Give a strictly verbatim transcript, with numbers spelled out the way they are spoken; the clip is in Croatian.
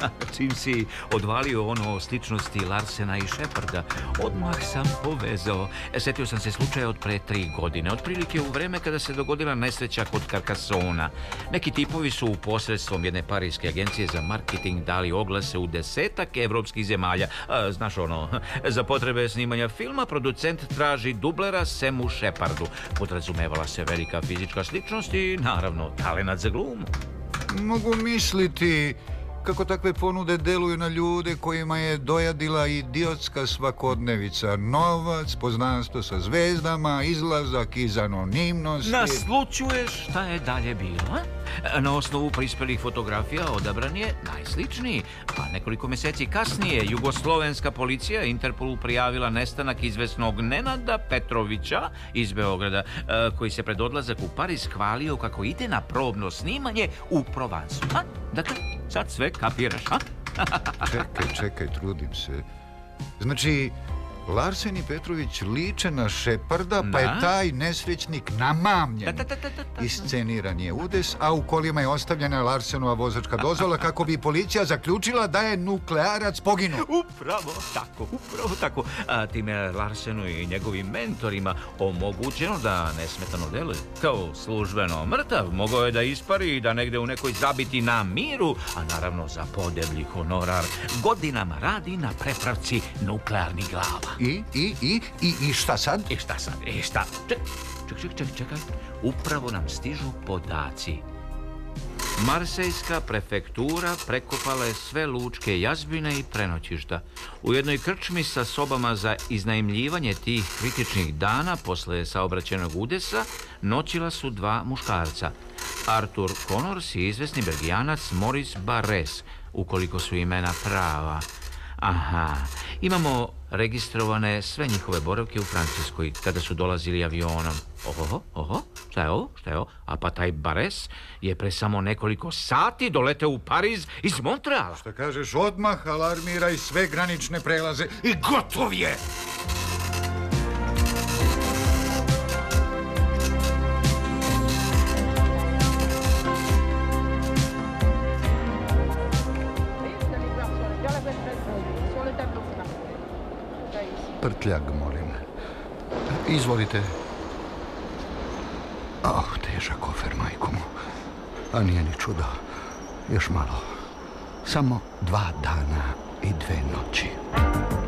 Čim si odvalio ono o sličnosti Larsena i Sheparda, odmah sam povezao. Setio sam se slučaja od pre tri godine, otprilike u vreme kada se dogodila nesreća kod Carcassona. Neki tipovi su u posredstvom jedne parijske agencije za marketing dali oglase u desetak evropskih zemalja. A, znaš ono, za potrebe snimanja filma producent traži dublera Samu Shepardu. Podrazumevala se velika fizička sličnost i naravno talenat za glumu. Mogu misliti kako takve ponude deluju na ljude kojima je dojadila idiotska svakodnevica. Novac, poznanstvo sa zvezdama, izlazak iz anonimnosti. Naslućuješ šta je dalje bilo, a? Na osnovu prispelih fotografija odabran je najsličniji, a nekoliko meseci kasnije jugoslovenska policija Interpolu prijavila nestanak izvesnog Nenada Petrovića iz Beograda, koji se pred odlazak u Pariz hvalio kako ide na probno snimanje u Provansu. A? Dakle, sad sve kapiraš, a? Čekaj, čekaj, trudim se. Znači, Larsen i Petrović liče na Sheparda, pa je taj nesrećnik namamljen. Isceniran je udes, a u kolima je ostavljena Larsenova vozačka dozvola kako bi policija zaključila da je nuklearac poginuo. Upravo tako, upravo tako. A time Larsenu i njegovim mentorima omogućeno da nesmetano deluje. Kao službeno mrtav, mogao je da ispari i da negde u nekoj zabiti na miru, a naravno za podeblji honorar godinama radi na prepravci nuklearnih glava. I, i, i, i, i šta sad? I šta sad? I šta? Ček, ček, ček, ček, čekaj. Upravo nam stižu podaci. Marsejska prefektura prekopala je sve lučke jazbine i prenoćišta. U jednoj krčmi sa sobama za iznajmljivanje tih kritičnih dana posle saobraćenog udesa noćila su dva muškarca. Arthur Connors i izvesni Belgijanac Maurice Barres, ukoliko su imena prava. Aha, imamo registrovane sve njihove boravke u Francuskoj kada su dolazili avionom. Oho, oho, šta je ovo, šta je ovo? A pa taj Barres je pre samo nekoliko sati doleteo u Pariz iz Montreala. Šta kažeš, odmah alarmiraj sve granične prelaze i gotov je! Prtljag, molim. Izvolite. Oh, težak kofer, majko mu. A nije ni čudo. Još malo. Samo dva dana i dve noći.